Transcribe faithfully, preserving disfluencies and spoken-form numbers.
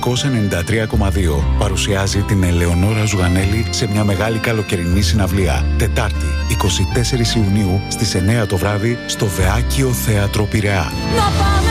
Εθνικός ενενήντα τρία κόμμα δύο παρουσιάζει την Ελεονόρα Ζουγανέλη σε μια μεγάλη καλοκαιρινή συναυλία. Τετάρτη, εικοστή τέταρτη Ιουνίου στις εννιά το βράδυ στο Βεάκιο Θέατρο Πειραιά.